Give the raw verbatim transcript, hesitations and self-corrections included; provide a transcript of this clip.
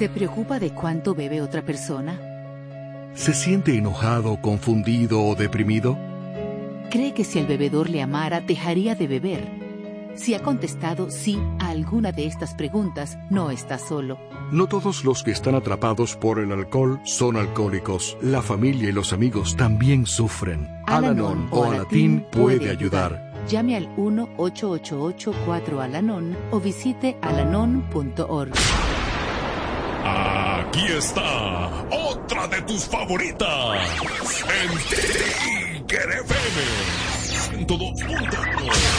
¿Se preocupa de cuánto bebe otra persona? ¿Se siente enojado, confundido o deprimido? ¿Cree que si el bebedor le amara, dejaría de beber? Si ha contestado sí a alguna de estas preguntas, no está solo. No todos los que están atrapados por el alcohol son alcohólicos. La familia y los amigos también sufren. Al-Anon o Alatín puede ayudar. Llame al uno ocho ocho ocho cuatro Al-Anon o visite alanon punto org. Aquí está otra de tus favoritas. En Trigger F M. ciento dos punto uno.